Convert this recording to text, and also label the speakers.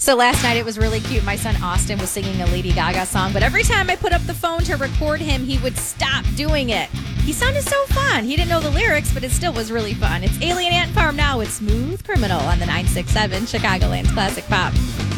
Speaker 1: So last night it was really cute. My son Austin was singing a Lady Gaga song, but every time I put up the phone to record him, he would stop doing it. He sounded so fun. He didn't know the lyrics, but it still was really fun. It's Alien Ant Farm now with Smooth Criminal on the 967 Chicagoland's Classic Pop.